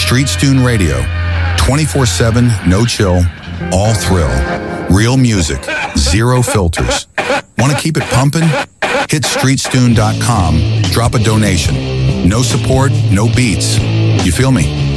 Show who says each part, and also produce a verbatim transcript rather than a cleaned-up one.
Speaker 1: Streetstune Radio. twenty-four seven, no chill, all thrill. Real music, zero filters. Want to keep it pumping? Hit streetstune dot com, drop a donation. No support, no beats. You feel me?